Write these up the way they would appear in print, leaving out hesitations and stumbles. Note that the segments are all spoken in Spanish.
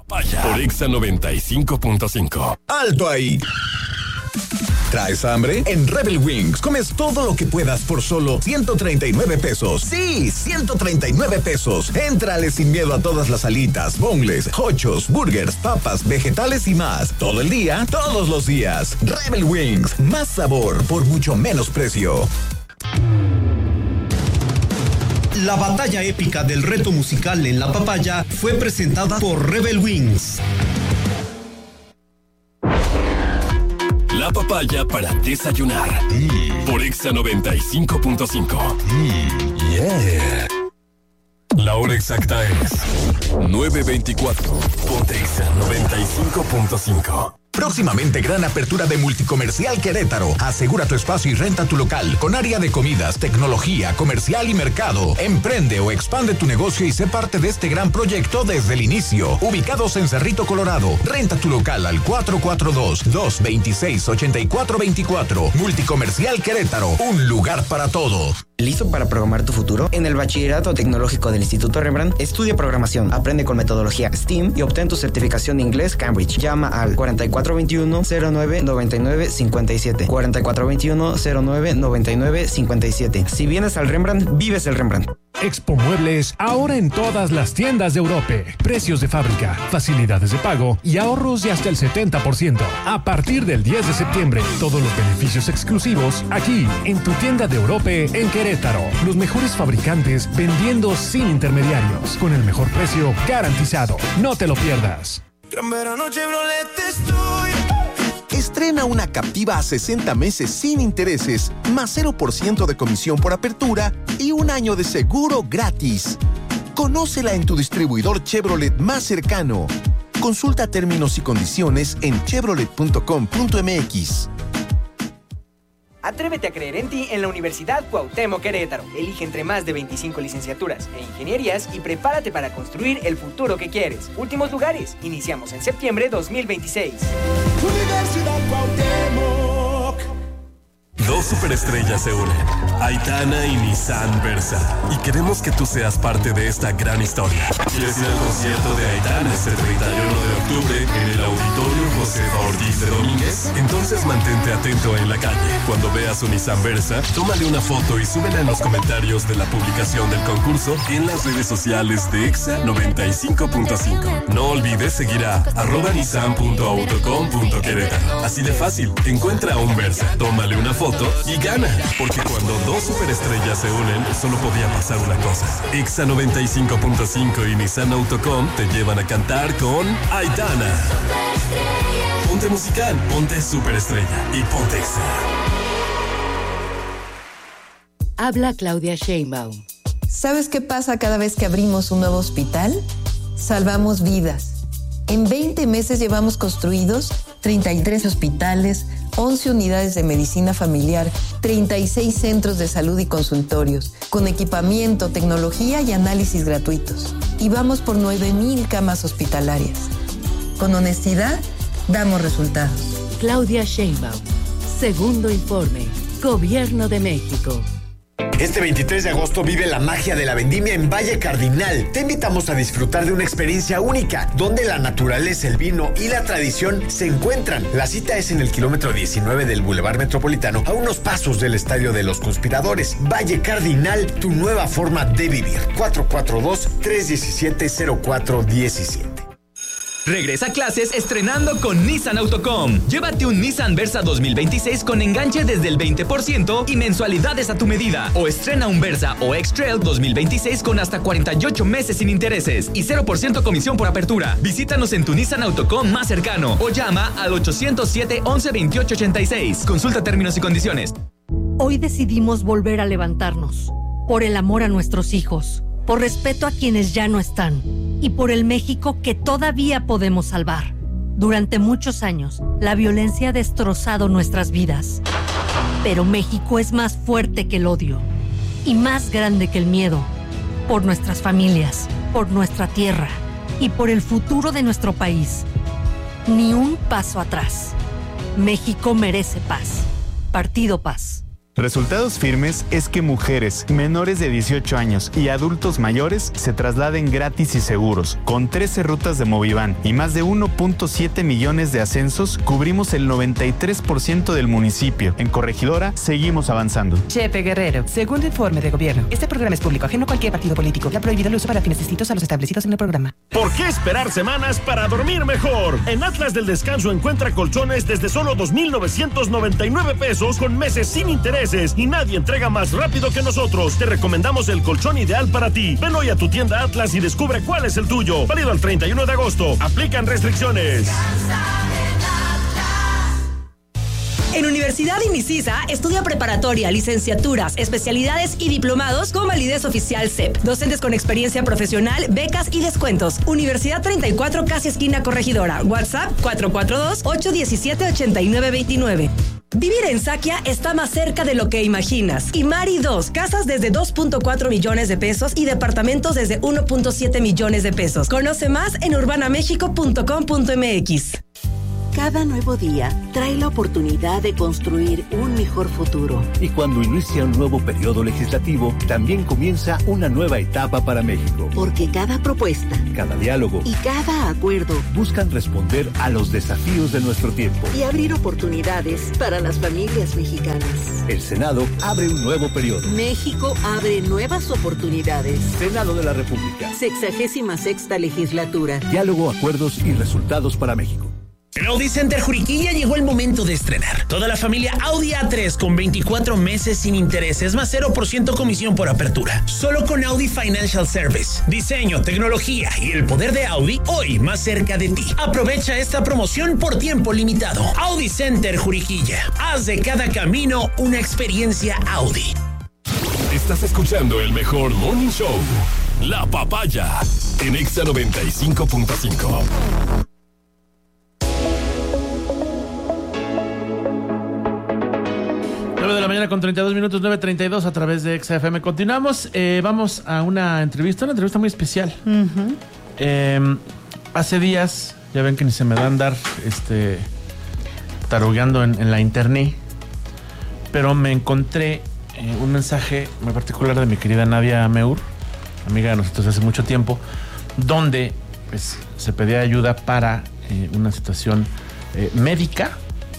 Papaya por Exa 95.5. ¡Alto ahí! ¿Traes hambre? En Rebel Wings comes todo lo que puedas por solo 139 pesos. ¡Sí! 139 pesos. Éntrale sin miedo a todas las alitas, boneless, hochos, burgers, papas, vegetales y más. Todo el día, todos los días. Rebel Wings. Más sabor por mucho menos precio. La batalla épica del reto musical en La Papaya fue presentada por Rebel Wings. La Papaya para desayunar. Por Exa 95.5. Yeah. La hora exacta es 9:24. Ponte Exa 95.5. Próximamente gran apertura de Multicomercial Querétaro. Asegura tu espacio y renta tu local con área de comidas, tecnología, comercial y mercado. Emprende o expande tu negocio y sé parte de este gran proyecto desde el inicio. Ubicados en Cerrito, Colorado. Renta tu local al 442-226-8424. Multicomercial Querétaro. Un lugar para todo. ¿Listo para programar tu futuro? En el Bachillerato Tecnológico del Instituto Rembrandt, estudia programación, aprende con metodología STEAM y obtén tu certificación de inglés Cambridge. Llama al 4421-099957. 4421-099957. Si vienes al Rembrandt, vives el Rembrandt. Expo Muebles, ahora en todas las tiendas de Europe. Precios de fábrica, facilidades de pago y ahorros de hasta el 70%. A partir del 10 de septiembre, todos los beneficios exclusivos aquí, en tu tienda de Europe en Querétaro. Los mejores fabricantes vendiendo sin intermediarios, con el mejor precio garantizado. No te lo pierdas. Gran verano Chevrolet estoy. Estrena una Captiva a 60 meses sin intereses, más 0% de comisión por apertura y un año de seguro gratis. Conócela en tu distribuidor Chevrolet más cercano. Consulta términos y condiciones en chevrolet.com.mx. Atrévete a creer en ti en la Universidad Cuauhtémoc Querétaro. Elige entre más de 25 licenciaturas e ingenierías y prepárate para construir el futuro que quieres. Últimos lugares. Iniciamos en septiembre 2026. Universidad Cuauhtémoc. Dos superestrellas se unen, Aitana y Nissan Versa, y queremos que tú seas parte de esta gran historia. ¿Quieres ir al concierto de Aitana este 31 de octubre en el Auditorio Josefa Ortiz de Domínguez? Entonces mantente atento en la calle. Cuando veas un Nissan Versa, tómale una foto y súbela en los comentarios de la publicación del concurso en las redes sociales de Exa 95.5. No olvides seguir a @nissan.autocom.querétaro. Así de fácil, encuentra un Versa, tómale una foto y gana, porque cuando dos superestrellas se unen, solo podía pasar una cosa. Exa 95.5 y Nissan Autocom te llevan a cantar con Aitana. Ponte musical, ponte superestrella y ponte Exa. Habla Claudia Sheinbaum. ¿Sabes qué pasa cada vez que abrimos un nuevo hospital? Salvamos vidas. En 20 meses llevamos construidos 33 hospitales, 11 unidades de medicina familiar, 36 centros de salud y consultorios, con equipamiento, tecnología y análisis gratuitos. Y vamos por 9,000 camas hospitalarias. Con honestidad, damos resultados. Claudia Sheinbaum. Segundo informe. Gobierno de México. Este 23 de agosto vive la magia de la vendimia en Valle Cardinal. Te invitamos a disfrutar de una experiencia única, donde la naturaleza, el vino y la tradición se encuentran. La cita es en el kilómetro 19 del Boulevard Metropolitano, a unos pasos del Estadio de los Conspiradores. Valle Cardinal, tu nueva forma de vivir. 442-317-0417. Regresa a clases estrenando con Nissan Autocom. Llévate un Nissan Versa 2026 con enganche desde el 20% y mensualidades a tu medida. O estrena un Versa o X-Trail 2026 con hasta 48 meses sin intereses y 0% comisión por apertura. Visítanos en tu Nissan Autocom más cercano o llama al 807-1128-86. Consulta términos y condiciones. Hoy decidimos volver a levantarnos. Por el amor a nuestros hijos. Por respeto a quienes ya no están. Y por el México que todavía podemos salvar. Durante muchos años, la violencia ha destrozado nuestras vidas. Pero México es más fuerte que el odio. Y más grande que el miedo. Por nuestras familias, por nuestra tierra y por el futuro de nuestro país. Ni un paso atrás. México merece paz. Partido Paz. Resultados firmes es que mujeres menores de 18 años y adultos mayores se trasladen gratis y seguros. Con 13 rutas de Movivan y más de 1.7 millones de ascensos, cubrimos el 93% del municipio. En Corregidora, seguimos avanzando. Chepe Guerrero, segundo informe de gobierno. Este programa es público, ajeno a cualquier partido político. La prohibido el uso para fines distintos a los establecidos en el programa. ¿Por qué esperar semanas para dormir mejor? En Atlas del Descanso encuentra colchones desde solo 2,999 pesos con meses sin intereses y nadie entrega más rápido que nosotros. Te recomendamos el colchón ideal para ti. Ven hoy a tu tienda Atlas y descubre cuál es el tuyo. Válido al 31 de agosto. Aplican restricciones. En Universidad Inicisa estudia preparatoria, licenciaturas, especialidades y diplomados con validez oficial CEP. Docentes con experiencia profesional, becas y descuentos. Universidad 34, casi esquina Corregidora. WhatsApp 442-817-8929. Vivir en Saquia está más cerca de lo que imaginas. Imari 2, casas desde 2.4 millones de pesos y departamentos desde 1.7 millones de pesos. Conoce más en urbanamexico.com.mx. Cada nuevo día trae la oportunidad de construir un mejor futuro. Y cuando inicia un nuevo periodo legislativo, también comienza una nueva etapa para México. Porque cada propuesta, cada diálogo y cada acuerdo buscan responder a los desafíos de nuestro tiempo y abrir oportunidades para las familias mexicanas. El Senado abre un nuevo periodo. México abre nuevas oportunidades. Senado de la República. 66ª legislatura. Diálogo, acuerdos y resultados para México. En Audi Center Juriquilla llegó el momento de estrenar. Toda la familia Audi A3 con 24 meses sin intereses más 0% comisión por apertura. Solo con Audi Financial Service. Diseño, tecnología y el poder de Audi hoy más cerca de ti. Aprovecha esta promoción por tiempo limitado. Audi Center Juriquilla. Haz de cada camino una experiencia Audi. Estás escuchando el mejor morning show, La Papaya, en Exa 95.5. 9 de la mañana con 32 minutos, 9:32 a través de XFM. Continuamos, vamos a una entrevista muy especial. Hace días, ya ven que ni se me da andar tarugueando en la internet, pero me encontré un mensaje muy particular de mi querida Nadia Meur, amiga de nosotros hace mucho tiempo, donde pues, se pedía ayuda para una situación médica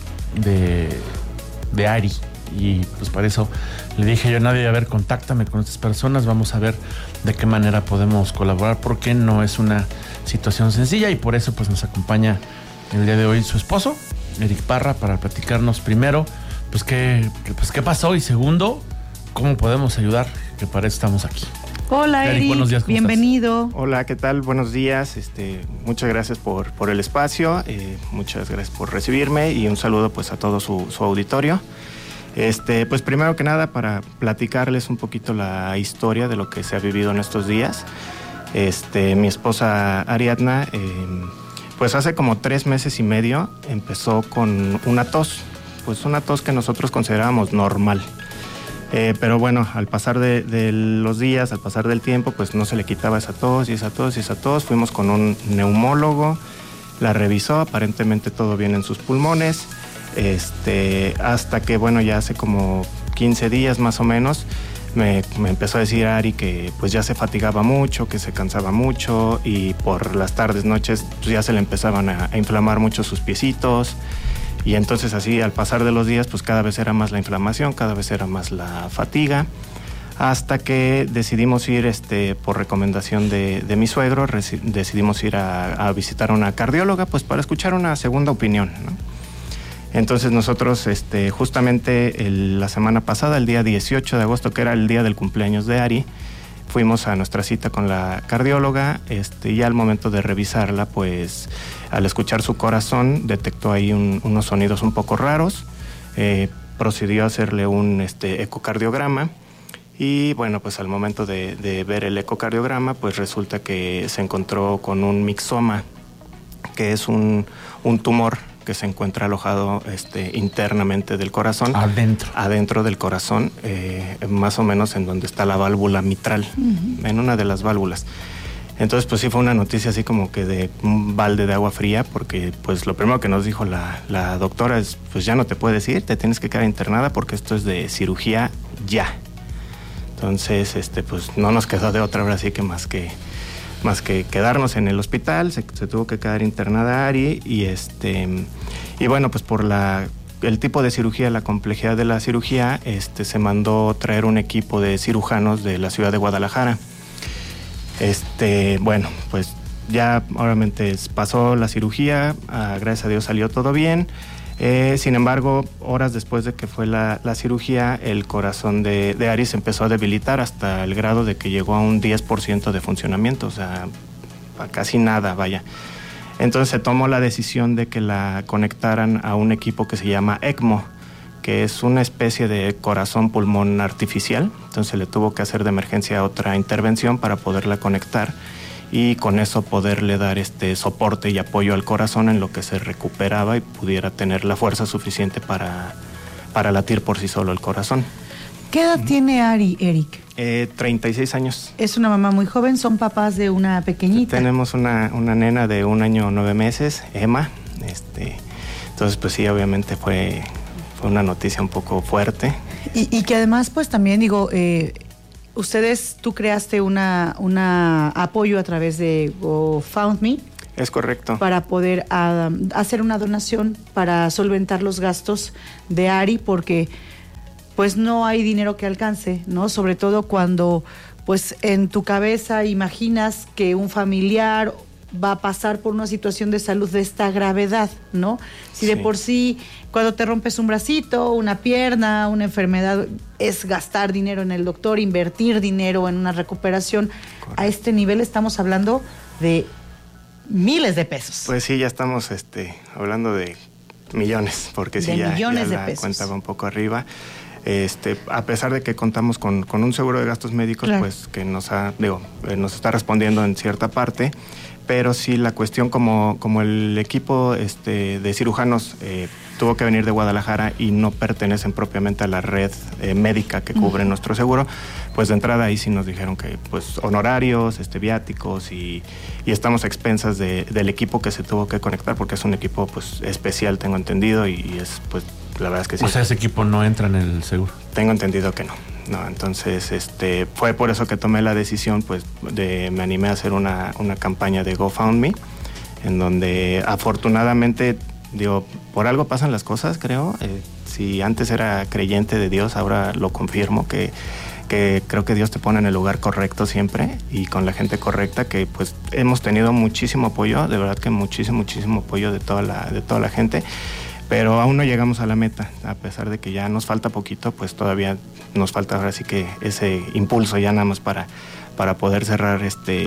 de Ari. Y pues para eso le dije yo a Nadia, a ver, contáctame con estas personas, vamos a ver de qué manera podemos colaborar, porque no es una situación sencilla, y por eso pues nos acompaña el día de hoy su esposo, Eric Parra, para platicarnos primero pues qué pasó, y segundo, cómo podemos ayudar, que para eso estamos aquí. Hola Eric, buenos días, bienvenido. Estás? Hola, ¿qué tal? Buenos días. Muchas gracias por el espacio, muchas gracias por recibirme y un saludo pues a todo su auditorio. Pues primero que nada, para platicarles un poquito la historia de lo que se ha vivido en estos días. Mi esposa Ariadna, pues hace como 3 meses y medio empezó con una tos, pues una tos que nosotros considerábamos normal. Pero bueno, al pasar de los días, al pasar del tiempo, pues no se le quitaba esa tos y esa tos y esa tos. Fuimos con un neumólogo, la revisó, aparentemente todo bien en sus pulmones. Hasta que, bueno, ya hace como 15 días más o menos, me empezó a decir Ari que pues ya se fatigaba mucho, que se cansaba mucho, y por las tardes, noches, pues ya se le empezaban a inflamar mucho sus piecitos. Y entonces así, al pasar de los días, pues cada vez era más la inflamación, cada vez era más la fatiga, hasta que decidimos ir, por recomendación de mi suegro, decidimos ir a visitar a una cardióloga, pues para escuchar una segunda opinión, ¿no? Entonces nosotros justamente la semana pasada, el día 18 de agosto, que era el día del cumpleaños de Ari, fuimos a nuestra cita con la cardióloga, y al momento de revisarla, pues al escuchar su corazón detectó ahí unos sonidos un poco raros, procedió a hacerle un ecocardiograma, y bueno, pues al momento de ver el ecocardiograma, pues resulta que se encontró con un mixoma, que es un tumor que se encuentra alojado internamente del corazón. Adentro del corazón, más o menos en donde está la válvula mitral, en una de las válvulas. Entonces, pues sí fue una noticia así como que de un balde de agua fría, porque pues lo primero que nos dijo la doctora es, pues ya no te puedes ir, te tienes que quedar internada porque esto es de cirugía ya. Entonces, pues no nos quedó de otra hora así que más que quedarnos en el hospital. Se tuvo que quedar internada Ari y bueno, pues por el tipo de cirugía, la complejidad de la cirugía, se mandó traer un equipo de cirujanos de la ciudad de Guadalajara. Bueno, pues ya obviamente pasó la cirugía, gracias a Dios salió todo bien. Sin embargo, horas después de que fue la cirugía, el corazón de Ari se empezó a debilitar hasta el grado de que llegó a un 10% de funcionamiento, o sea, a casi nada, vaya. Entonces se tomó la decisión de que la conectaran a un equipo que se llama ECMO, que es una especie de corazón-pulmón artificial. Entonces le tuvo que hacer de emergencia otra intervención para poderla conectar y con eso poderle dar soporte y apoyo al corazón en lo que se recuperaba y pudiera tener la fuerza suficiente para latir por sí solo el corazón. ¿Qué edad tiene Ari, Eric? 36 años. Es una mamá muy joven, son papás de una pequeñita. Tenemos una nena de 1 año 9 meses, Emma. Entonces, pues sí, obviamente fue una noticia un poco fuerte. Y que además, pues también digo, tú creaste una apoyo a través de GoFundMe. Es correcto. Para poder hacer una donación para solventar los gastos de Ari, porque pues no hay dinero que alcance, ¿no? Sobre todo cuando pues en tu cabeza imaginas que un familiar va a pasar por una situación de salud de esta gravedad, ¿no? Si de por sí, cuando te rompes un bracito, una pierna, una enfermedad, es gastar dinero en el doctor, invertir dinero en una recuperación. Correcto. A este nivel estamos hablando de miles de pesos. Pues sí, ya estamos hablando de millones, porque sí, ya la cuenta va un poco arriba. A pesar de que contamos con un seguro de gastos médicos, claro, pues que nos está respondiendo en cierta parte, pero sí la cuestión como el equipo de cirujanos tuvo que venir de Guadalajara y no pertenecen propiamente a la red médica que cubre nuestro seguro, pues de entrada ahí sí nos dijeron que pues honorarios, viáticos y estamos a expensas del equipo que se tuvo que conectar, porque es un equipo pues especial, tengo entendido, y es pues la verdad es que sí. O sea, ese equipo no entra en el seguro. Tengo entendido que no. No, entonces fue por eso que tomé la decisión, pues me animé a hacer una campaña de GoFundMe, en donde afortunadamente, por algo pasan las cosas, creo. Si antes era creyente de Dios, ahora lo confirmo, que creo que Dios te pone en el lugar correcto siempre y con la gente correcta, que pues hemos tenido muchísimo apoyo, de verdad que muchísimo apoyo de toda la gente. Pero aún no llegamos a la meta, a pesar de que ya nos falta poquito, pues todavía nos falta ahora sí que ese impulso ya nada más para poder cerrar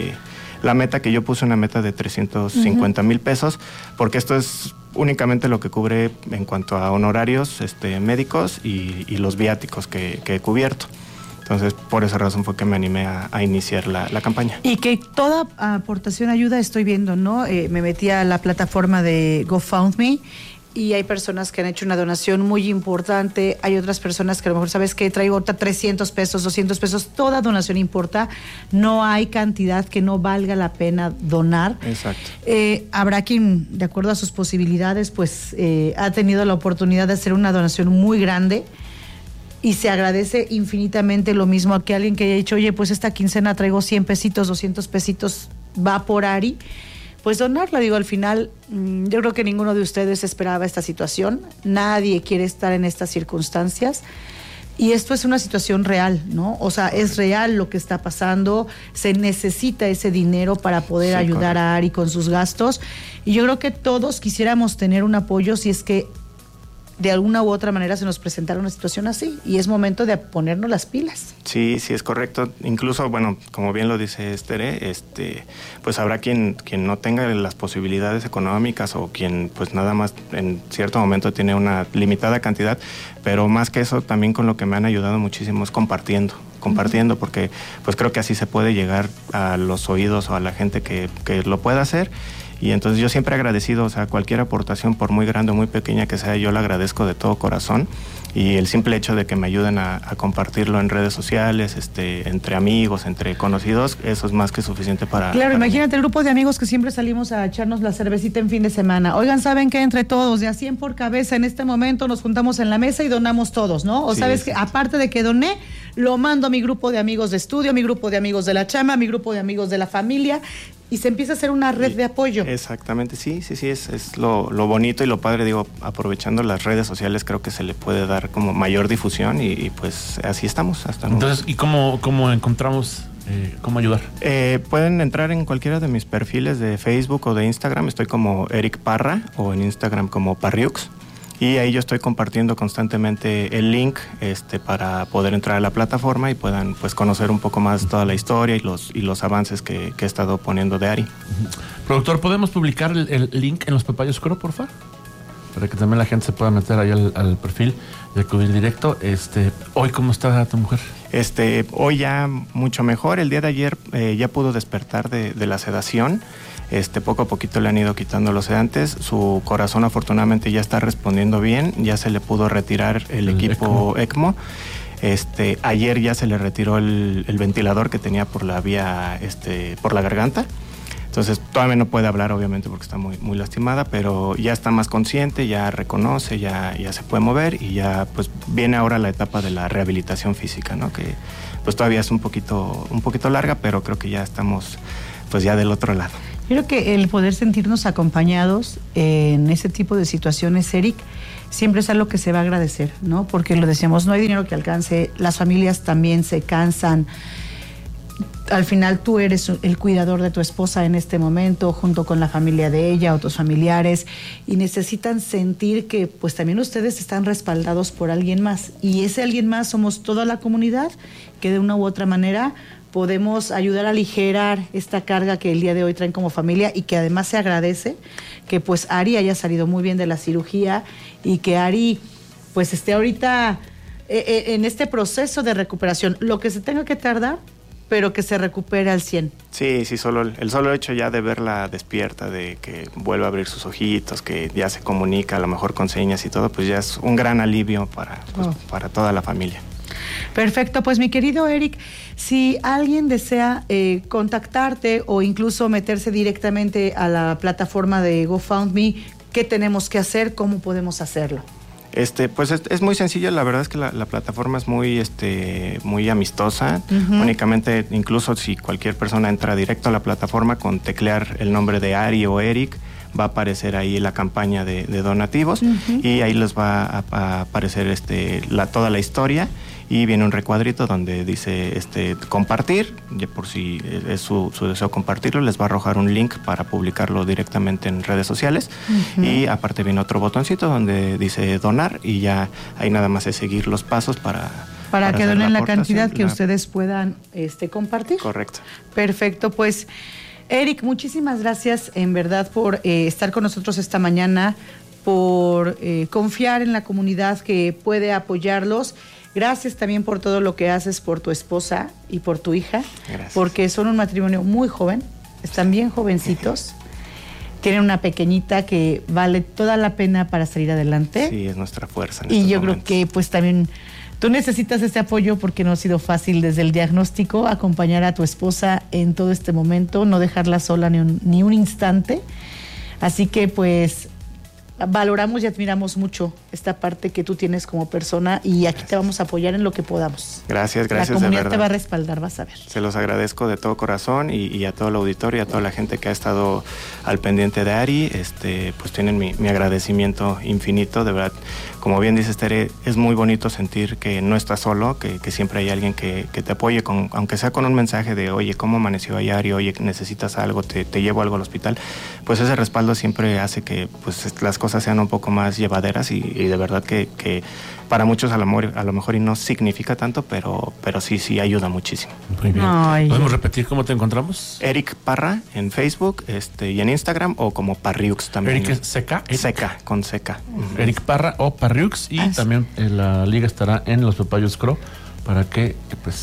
la meta, que yo puse una meta de 350,000 pesos, porque esto es únicamente lo que cubre en cuanto a honorarios médicos y los viáticos que he cubierto. Entonces, por esa razón fue que me animé a iniciar la campaña. Y que toda aportación ayuda, estoy viendo, ¿no? Me metí a la plataforma de GoFundMe y hay personas que han hecho una donación muy importante, hay otras personas que a lo mejor, ¿sabes qué? Traigo ahorita 300 pesos, 200 pesos, toda donación importa, no hay cantidad que no valga la pena donar. Exacto. Habrá quien, de acuerdo a sus posibilidades, pues ha tenido la oportunidad de hacer una donación muy grande y se agradece infinitamente. Lo mismo a que alguien que haya dicho, oye, pues esta quincena traigo 100 pesitos, 200 pesitos, va por Ari. Pues donarla, al final, yo creo que ninguno de ustedes esperaba esta situación, nadie quiere estar en estas circunstancias y esto es una situación real, ¿no? O sea, es real lo que está pasando, se necesita ese dinero para poder ayudar a Ari con sus gastos y yo creo que todos quisiéramos tener un apoyo si es que de alguna u otra manera se nos presentara una situación así y es momento de ponernos las pilas. Sí, es correcto. Incluso, bueno, como bien lo dice Esther, pues habrá quien no tenga las posibilidades económicas o quien pues nada más en cierto momento tiene una limitada cantidad, pero más que eso también con lo que me han ayudado muchísimo es compartiendo, porque pues creo que así se puede llegar a los oídos o a la gente que lo pueda hacer Y entonces yo siempre agradecido, o sea, cualquier aportación, por muy grande o muy pequeña que sea, yo la agradezco de todo corazón. Y el simple hecho de que me ayuden a compartirlo en redes sociales, entre amigos, entre conocidos, eso es más que suficiente para... Claro, imagínate el grupo de amigos que siempre salimos a echarnos la cervecita en fin de semana. Oigan, ¿saben qué? Entre todos, de a 100 por cabeza, en este momento nos juntamos en la mesa y donamos todos, ¿no? O sí, sabes que aparte de que doné, lo mando a mi grupo de amigos de estudio, a mi grupo de amigos de la chamba, a mi grupo de amigos de la familia, y se empieza a hacer una red de apoyo. Exactamente, sí, es lo bonito y lo padre, digo, aprovechando las redes sociales creo que se le puede dar como mayor difusión y pues así estamos hasta ahora. Entonces, ¿y cómo encontramos cómo ayudar? Pueden entrar en cualquiera de mis perfiles de Facebook o de Instagram, estoy como Eric Parra o en Instagram como Parriux. Y ahí yo estoy compartiendo constantemente el link para poder entrar a la plataforma y puedan pues conocer un poco más toda la historia y los avances que he estado poniendo de Ari. Productor, ¿podemos publicar el link en los Papayos Cro, por favor? Para que también la gente se pueda meter ahí al perfil y acudir directo. Hoy, ¿cómo está tu mujer? Hoy ya mucho mejor. El día de ayer ya pudo despertar de la sedación. Poco a poquito le han ido quitando los sedantes. Su corazón afortunadamente ya está respondiendo bien. Ya se le pudo retirar el equipo ECMO. Ayer ya se le retiró el ventilador que tenía por la vía, por la garganta. Entonces todavía no puede hablar obviamente porque está muy, muy lastimada, pero ya está más consciente, ya reconoce, ya se puede mover y ya pues viene ahora la etapa de la rehabilitación física, ¿no? Que pues todavía es un poquito larga, pero creo que ya estamos pues ya del otro lado. Creo que el poder sentirnos acompañados en ese tipo de situaciones, Eric, siempre es algo que se va a agradecer, ¿no? Porque lo decíamos, no hay dinero que alcance, las familias también se cansan. Al final tú eres el cuidador de tu esposa en este momento, junto con la familia de ella, otros familiares, y necesitan sentir que pues también ustedes están respaldados por alguien más. Y ese alguien más somos toda la comunidad, que de una u otra manera podemos ayudar a aligerar esta carga que el día de hoy traen como familia, y que además se agradece que pues Ari haya salido muy bien de la cirugía y que Ari pues esté ahorita en este proceso de recuperación, lo que se tenga que tardar, pero que se recupere al 100. Sí, el solo hecho ya de verla despierta, de que vuelva a abrir sus ojitos, que ya se comunica a lo mejor con señas y todo, pues ya es un gran alivio para toda la familia. Perfecto, pues mi querido Eric, si alguien desea contactarte o incluso meterse directamente a la plataforma de GoFundMe, ¿qué tenemos que hacer? ¿Cómo podemos hacerlo? Pues es muy sencillo, la verdad es que la plataforma es muy amistosa. Uh-huh. Únicamente, incluso si cualquier persona entra directo a la plataforma con teclear el nombre de Ari o Eric, va a aparecer ahí la campaña de donativos. Uh-huh. Y ahí les va a aparecer toda la historia. Y viene un recuadrito donde dice compartir, por si es su deseo compartirlo, les va a arrojar un link para publicarlo directamente en redes sociales. Uh-huh. Y aparte viene otro botoncito donde dice donar, y ya ahí nada más es seguir los pasos para que donen la cantidad que ustedes puedan compartir. Correcto. Perfecto, pues Eric, muchísimas gracias en verdad por estar con nosotros esta mañana, por confiar en la comunidad que puede apoyarlos. Gracias también por todo lo que haces por tu esposa y por tu hija. Gracias. Porque son un matrimonio muy joven, están bien jovencitos, tienen una pequeñita que vale toda la pena para salir adelante. Sí, es nuestra fuerza. Y yo creo que pues también tú necesitas este apoyo, porque no ha sido fácil desde el diagnóstico acompañar a tu esposa en todo este momento, no dejarla sola ni un instante. Así que pues valoramos y admiramos mucho esta parte que tú tienes como persona, y aquí te vamos a apoyar en lo que podamos. Gracias, La comunidad de verdad. te va a respaldar, vas a ver. Se los agradezco de todo corazón, y a todo el auditorio y a toda la gente que ha estado al pendiente de Ari, pues tienen mi agradecimiento infinito, de verdad. Como bien dices, Tere, es muy bonito sentir que no estás solo, que siempre hay alguien que te apoye, aunque sea con un mensaje de, oye, ¿cómo amaneció ahí Ari? Oye, ¿necesitas algo? ¿Te llevo algo al hospital? Pues ese respaldo siempre hace que pues las cosas sean un poco más llevaderas, y de verdad que para muchos a lo mejor y no significa tanto, pero sí ayuda muchísimo. Muy bien. Ay. ¿Podemos repetir cómo te encontramos? Eric Parra en Facebook y en Instagram, o como Parriux también. Eric es Seca. Seca, con Seca. Uh-huh. Eric Parra o Parriux, y también la liga estará en los Papayos Cro para que pues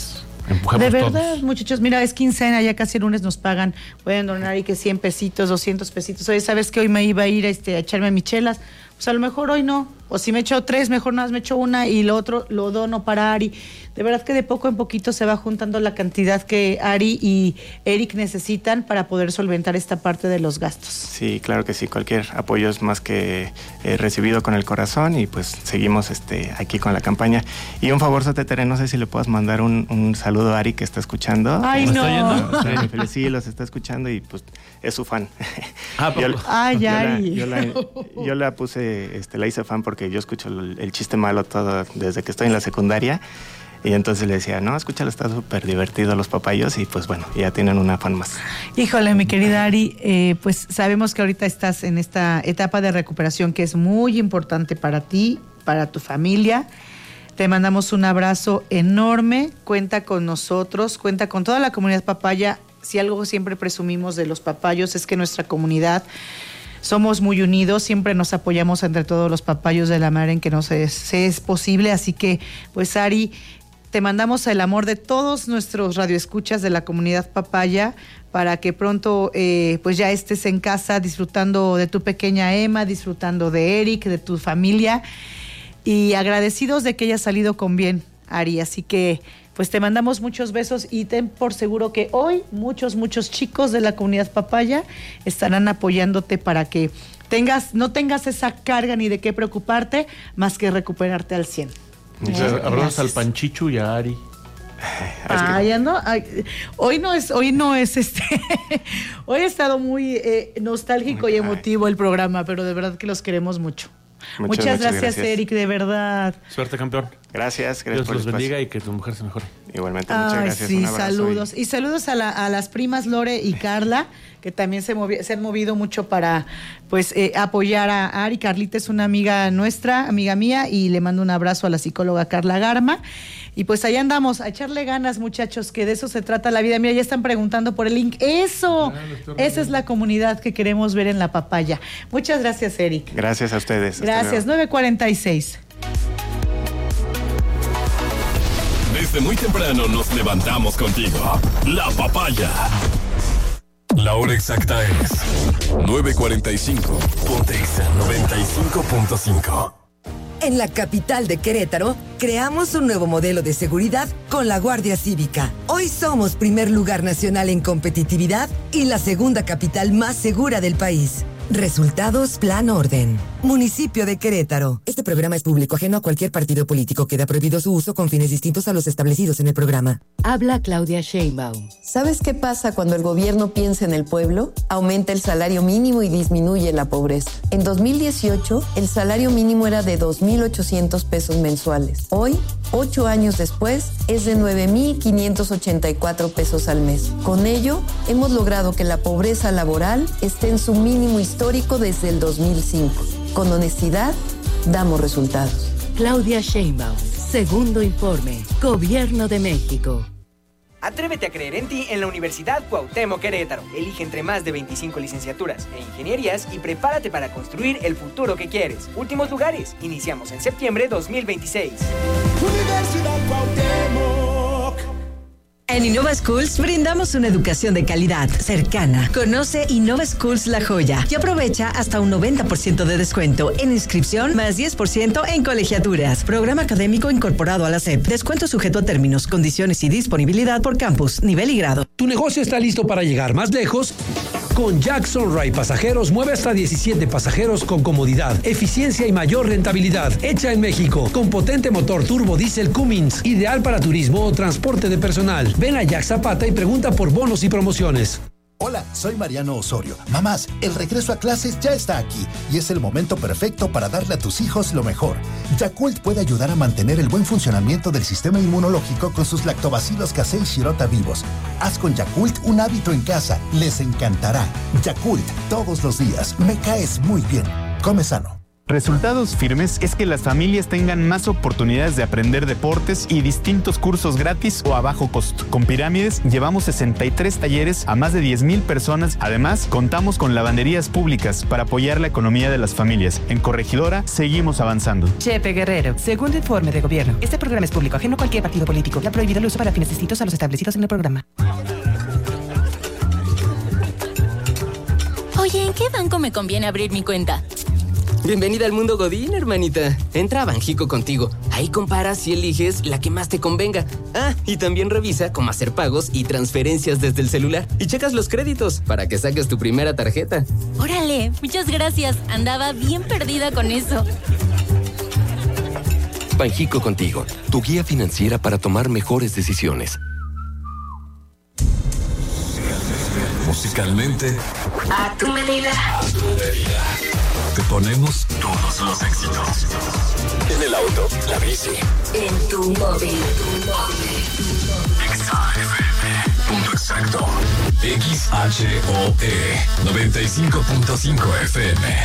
empujemos de verdad, todos. muchachos, mira, es quincena, ya casi el lunes nos pagan, pueden donar y que 100 pesitos, 200 pesitos. Oye, ¿sabes que hoy me iba a ir a echarme mis chelas? Pues a lo mejor hoy no, o si me echo 3, mejor nada más me echo una y lo otro lo dono para Ari. De verdad que de poco en poquito se va juntando la cantidad que Ari y Eric necesitan para poder solventar esta parte de los gastos. Sí, claro que sí, cualquier apoyo es más que recibido con el corazón y pues seguimos aquí con la campaña. Y un favor, Sotetere, no sé si le puedas mandar un saludo a Ari que está escuchando. Ay, no. Sí, los está escuchando y pues es su fan. Ay, Ari. Yo la puse, la hice fan porque yo escucho el chiste malo todo desde que estoy en la secundaria. Y entonces le decía, no, escúchalo, está súper divertido los papayos. Y pues bueno, ya tienen una fan más. Híjole, mi querida Ari, pues sabemos que ahorita estás en esta etapa de recuperación que es muy importante para ti, para tu familia. Te mandamos un abrazo enorme. Cuenta con nosotros, cuenta con toda la comunidad papaya. Si algo siempre presumimos de los papayos es que nuestra comunidad somos muy unidos, siempre nos apoyamos entre todos los papayos de la manera en que nos es posible. Así que, pues Ari, te mandamos el amor de todos nuestros radioescuchas de la comunidad papaya para que pronto pues ya estés en casa disfrutando de tu pequeña Emma, disfrutando de Eric, de tu familia y agradecidos de que hayas salido con bien, Ari. Así que pues te mandamos muchos besos y ten por seguro que hoy muchos chicos de la comunidad papaya estarán apoyándote para que no tengas esa carga ni de qué preocuparte más que recuperarte al 100. Abrazos al Panchichu y a Ari. Ya no. Hoy no es hoy ha estado muy nostálgico y emotivo el programa, pero de verdad que los queremos mucho. Muchas gracias, Eric, de verdad. Suerte, campeón. Gracias Dios por los bendiga y que tu mujer se mejore. Igualmente, muchas gracias. Sí, saludos. Y saludos a las primas Lore y Carla, que también se han movido mucho para pues apoyar a Ari. Carlita es una amiga nuestra, amiga mía, y le mando un abrazo a la psicóloga Carla Garma. Y pues ahí andamos, a echarle ganas, muchachos, que de eso se trata la vida. Mira, ya están preguntando por el link. ¡Eso! Esa es la comunidad que queremos ver en la papaya. Muchas gracias, Eric. Gracias a ustedes. Gracias, 9:46. Desde muy temprano nos levantamos contigo. La papaya. La hora exacta es 9:45. Ponte Exa 95.5. En la capital de Querétaro, creamos un nuevo modelo de seguridad con la Guardia Cívica. Hoy somos primer lugar nacional en competitividad y la segunda capital más segura del país. Resultados Plan Orden. Municipio de Querétaro. Este programa es público, ajeno a cualquier partido político. Queda prohibido su uso con fines distintos a los establecidos en el programa. Habla Claudia Sheinbaum. ¿Sabes qué pasa cuando el gobierno piensa en el pueblo? Aumenta el salario mínimo y disminuye la pobreza. En 2018, el salario mínimo era de 2,800 pesos mensuales. Hoy, 8 años después, es de 9,584 pesos al mes. Con ello, hemos logrado que la pobreza laboral esté en su mínimo histórico desde el 2005. Con honestidad, damos resultados. Claudia Sheinbaum, segundo informe, Gobierno de México. Atrévete a creer en ti en la Universidad Cuauhtémoc Querétaro. Elige entre más de 25 licenciaturas e ingenierías y prepárate para construir el futuro que quieres. Últimos lugares. Iniciamos en septiembre 2026. Universidad Cuauhtémoc. En Innova Schools brindamos una educación de calidad, cercana. Conoce Innova Schools La Joya y aprovecha hasta un 90% de descuento en inscripción más 10% en colegiaturas. Programa académico incorporado a la SEP. Descuento sujeto a términos, condiciones y disponibilidad por campus, nivel y grado. ¿Tu negocio está listo para llegar más lejos? Con Jackson Ride Pasajeros mueve hasta 17 pasajeros con comodidad, eficiencia y mayor rentabilidad. Hecha en México, con potente motor turbo diésel Cummins, ideal para turismo o transporte de personal. Ven a Jack Zapata y pregunta por bonos y promociones. Hola, soy Mariano Osorio. Mamás, el regreso a clases ya está aquí y es el momento perfecto para darle a tus hijos lo mejor. Yakult puede ayudar a mantener el buen funcionamiento del sistema inmunológico con sus lactobacilos casei shirota vivos. Haz con Yakult un hábito en casa. Les encantará. Yakult, todos los días. Me caes muy bien. Come sano. Resultados firmes es que las familias tengan más oportunidades de aprender deportes y distintos cursos gratis o a bajo costo. Con Pirámides llevamos 63 talleres a más de 10,000 personas. Además, contamos con lavanderías públicas para apoyar la economía de las familias. En Corregidora seguimos avanzando. Chepe Guerrero, segundo informe de gobierno. Este programa es público, ajeno a cualquier partido político. Ha prohibido el uso para fines distintos a los establecidos en el programa. Oye, ¿en qué banco me conviene abrir mi cuenta? Bienvenida al mundo Godín, hermanita. Entra a Banjico Contigo. Ahí comparas y eliges la que más te convenga. Ah, y también revisa cómo hacer pagos y transferencias desde el celular. Y checas los créditos para que saques tu primera tarjeta. Órale, muchas gracias. Andaba bien perdida con eso. Banjico Contigo, tu guía financiera para tomar mejores decisiones. Musicalmente, a tu medida. Te ponemos todos los éxitos. En el auto, la bici. En tu móvil. XAFM. Punto exacto. XHOE 95.5 FM.